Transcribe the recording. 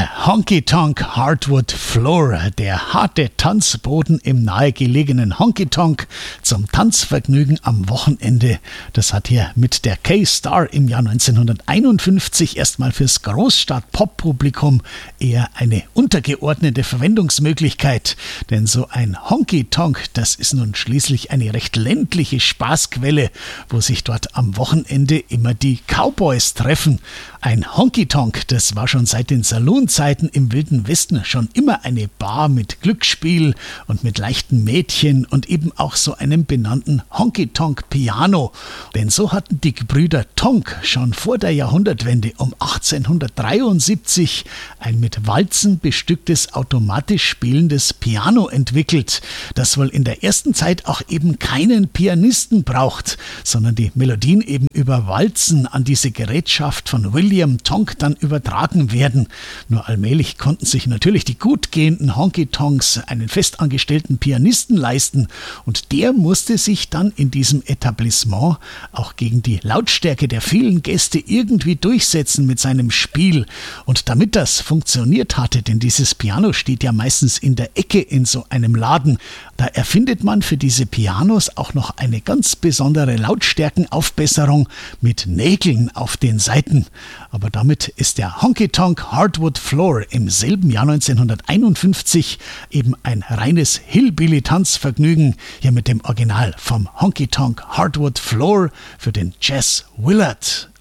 Der Honky-Tonk Hardwood Floor, der harte Tanzboden im nahegelegenen Honky-Tonk zum Tanzvergnügen am Wochenende. Das hat hier mit der K-Star im Jahr 1951 erstmal fürs Großstadt-Pop-Publikum eher eine untergeordnete Verwendungsmöglichkeit. Denn so ein Honky-Tonk, das ist nun schließlich eine recht ländliche Spaßquelle, wo sich dort am Wochenende immer die Cowboys treffen. Ein Honky-Tonk, das war schon seit den Saloonzeiten im Wilden Westen schon immer eine Bar mit Glücksspiel und mit leichten Mädchen und eben auch so einem benannten Honky-Tonk-Piano. Denn so hatten die Gebrüder Tonk schon vor der Jahrhundertwende um 1873 ein mit Walzen bestücktes, automatisch spielendes Piano entwickelt, das wohl in der ersten Zeit auch eben keinen Pianisten braucht, sondern die Melodien eben über Walzen an diese Gerätschaft von William Tonk dann übertragen werden. Nur allmählich konnten sich natürlich die gut gehenden Honky-Tonks einen festangestellten Pianisten leisten und der musste sich dann in diesem Etablissement auch gegen die Lautstärke der vielen Gäste irgendwie durchsetzen mit seinem Spiel. Und damit das funktioniert hatte, denn dieses Piano steht ja meistens in der Ecke in so einem Laden, da erfindet man für diese Pianos auch noch eine ganz besondere Lautstärkenaufbesserung mit Nägeln auf den Saiten. Aber damit ist der Honky-Tonk Hardwood Floor im selben Jahr 1951 eben ein reines Hillbilly-Tanzvergnügen, hier mit dem Original vom Honky-Tonk Hardwood Floor für den Jazz Willard.